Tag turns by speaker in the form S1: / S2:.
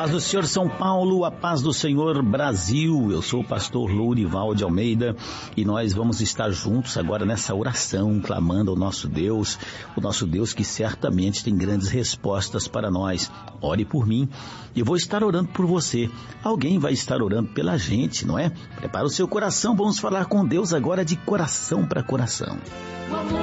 S1: Paz do Senhor São Paulo, a paz do Senhor Brasil. Eu sou o pastor Lourival de Almeida e nós vamos estar juntos agora nessa oração, clamando ao nosso Deus, o nosso Deus que certamente tem grandes respostas para nós. Ore por mim, eu vou estar orando por você. Alguém vai estar orando pela gente, não é? Prepara o seu coração, vamos falar com Deus agora de coração para coração.